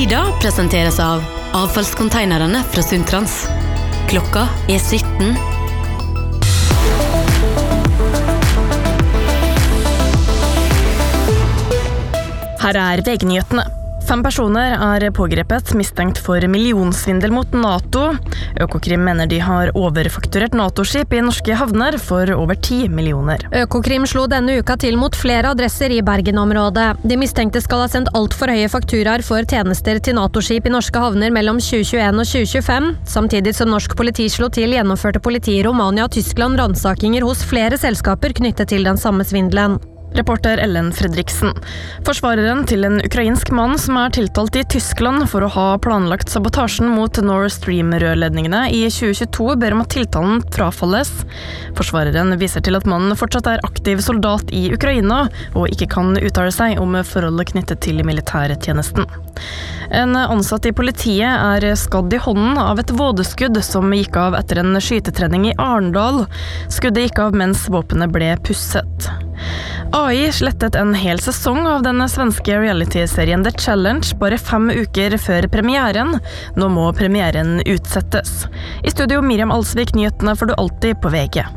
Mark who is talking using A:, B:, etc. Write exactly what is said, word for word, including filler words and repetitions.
A: Lyda presenteres av avfallskonteinerne fra Sundtrans. Klokka er sytten.
B: Her er V G-nyhetene. Fem personer er pågrepet, mistenkt for millionsvindel mot NATO. Økokrim mener de har overfakturert NATO-skip i norske havner for over ti millioner.
C: Økokrim slo denne uka til mot flere adresser i Bergen-området. De mistenkte skal ha sendt alt for høye fakturaer for tjenester til NATO-skip i norske havner mellom tjue tjueen og tjue tjuefem. Samtidig som norsk politi slo til, gjennomførte politi i Romania og Tyskland ransakinger hos flere selskaper knyttet til den samme svindelen.
B: Reporter Ellen Fredriksen. Forsvareren til en ukrainsk mann som er tiltalt i Tyskland for å ha planlagt sabotasjen mot Nord Stream-rørledningene i tjue tjueto ber om at tiltalen frafalles. Forsvareren viser til at mannen fortsatt er aktiv soldat i Ukraina og ikke kan uttale seg om forholdet knyttet til militærtjenesten. En ansatt i politiet er skadd i hånden av et vådeskudd som gikk av etter en skytetrening i Arendal. Skuddet gikk av mens våpenet ble pusset. A I slettet en hel sesong av den svenske reality-serien The Challenge bare fem uker før premieren. Nå må premieren utsettes. I studio Miriam Alsvik, nyhetene får du alltid på V G.